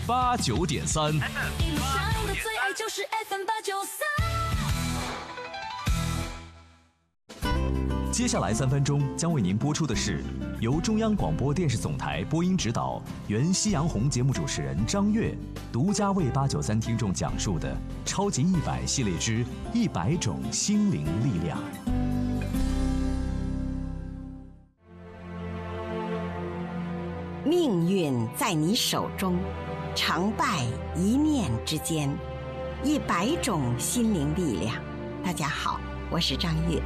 89.3。 一路上的最爱就是 FM893。 接下来3分钟将为您播出的是由中央广播电视总台播音指导、原夕阳红节目主持人张悦独家为893听众讲述的《超级100系列之100种心灵力量》。 命运在你手中，成败一念之间，100种心灵力量。大家好，我是张悦。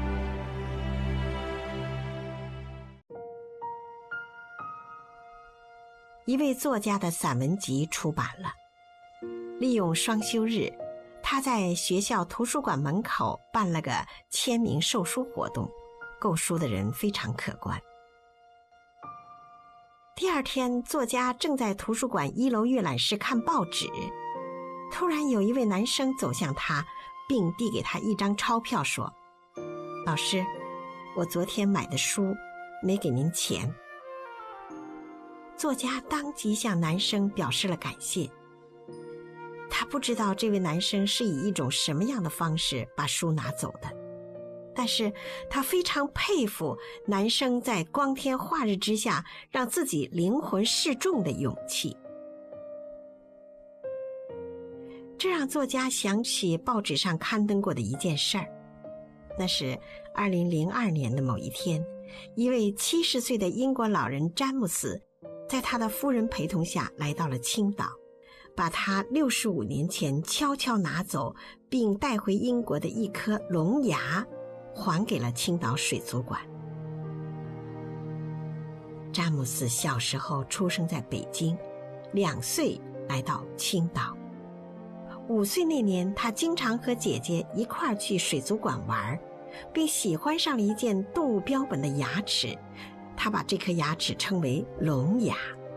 一位作家的散文集出版了，利用双休日，他在学校图书馆门口办了个签名售书活动，购书的人非常可观。第二天，作家正在图书馆1楼阅览室看报纸，突然有一位男生走向他，并递给他一张钞票，说：“老师，我昨天买的书没给您钱。”作家当即向男生表示了感谢。他不知道这位男生是以一种什么样的方式把书拿走的，但是他非常佩服男生在光天化日之下让自己灵魂示众的勇气。这让作家想起报纸上刊登过的一件事儿，那是2002年的某一天，一位70岁的英国老人詹姆斯在他的夫人陪同下来到了青岛，把他65年前悄悄拿走并带回英国的一颗龙牙还给了青岛水族馆。詹姆斯小时候出生在北京，2岁来到青岛。5岁那年，他经常和姐姐一块儿去水族馆玩，并喜欢上了一件动物标本的牙齿，他把这颗牙齿称为龙牙。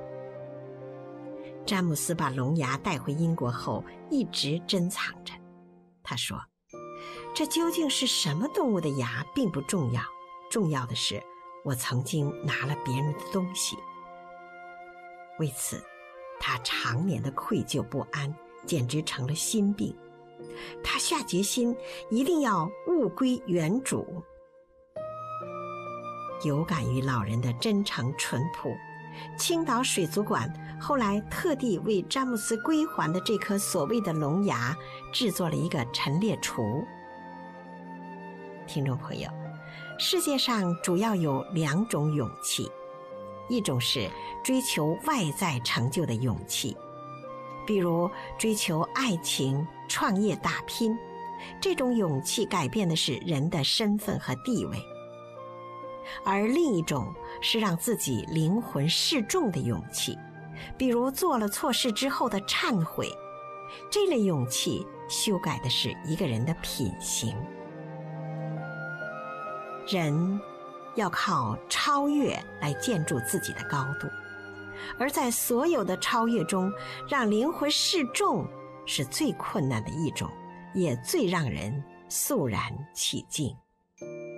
詹姆斯把龙牙带回英国后一直珍藏着。他说，这究竟是什么动物的牙并不重要，重要的是我曾经拿了别人的东西。为此，他常年的愧疚不安简直成了心病。他下决心一定要物归原主。有感于老人的真诚淳朴，青岛水族馆后来特地为詹姆斯归还的这颗所谓的龙牙制作了一个陈列橱。听众朋友，世界上主要有2种勇气，一种是追求外在成就的勇气，比如追求爱情、创业打拼，这种勇气改变的是人的身份和地位。而另一种是让自己灵魂示众的勇气，比如做了错事之后的忏悔，这类勇气修改的是一个人的品行。人要靠超越来建筑自己的高度，而在所有的超越中，让灵魂示众是最困难的一种，也最让人肃然起敬。